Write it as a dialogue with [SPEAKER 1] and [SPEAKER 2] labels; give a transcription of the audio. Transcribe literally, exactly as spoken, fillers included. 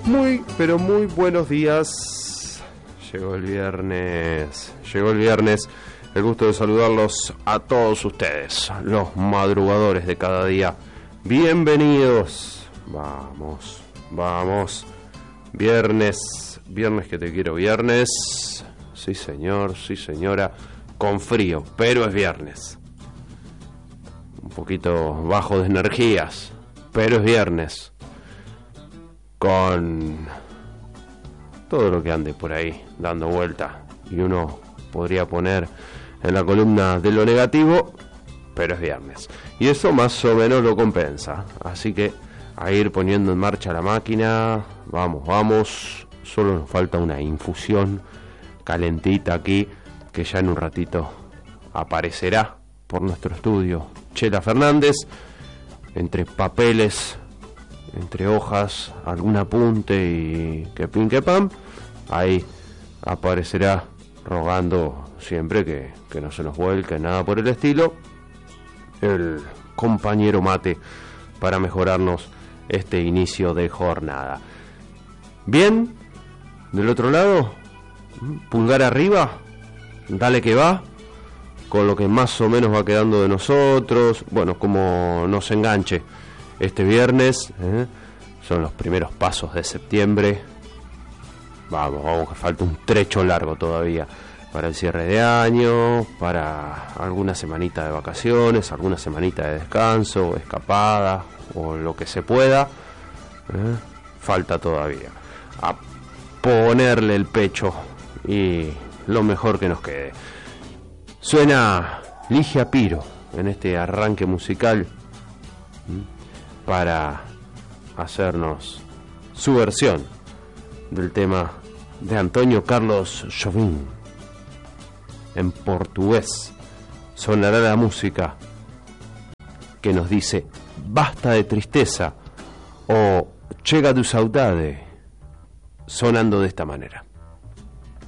[SPEAKER 1] Muy, pero muy buenos días. Llegó el viernes, llegó el viernes. El gusto de saludarlos a todos ustedes, los madrugadores de cada día. Bienvenidos. Vamos, vamos. Viernes, viernes que te quiero, viernes. Sí señor, sí señora. Con frío, pero es viernes. Un poquito bajo de energías, pero es viernes. Con todo lo que ande por ahí dando vuelta, y uno podría poner en la columna de lo negativo, pero es viernes, y eso más o menos lo compensa. Así que a ir poniendo en marcha la máquina. Vamos, vamos. Solo nos falta una infusión calentita aquí, que ya en un ratito aparecerá por nuestro estudio Chela Fernández, entre papeles, entre hojas, algún apunte y que pin que pam, ahí aparecerá rogando siempre que, que no se nos vuelque nada por el estilo, el compañero mate para mejorarnos este inicio de jornada. Bien, del otro lado, pulgar arriba, dale que va, con lo que más o menos va quedando de nosotros, bueno, como nos enganche este viernes, ¿eh? Son los primeros pasos de septiembre. Vamos, vamos, que falta un trecho largo todavía para el cierre de año, para alguna semanita de vacaciones, alguna semanita de descanso, escapada o lo que se pueda, ¿eh? Falta todavía a ponerle el pecho y lo mejor que nos quede. Suena Ligia Piro en este arranque musical, ¿m? para hacernos su versión del tema de Antonio Carlos Jobim. En portugués sonará la música que nos dice basta de tristeza o chega de saudade, sonando de esta manera.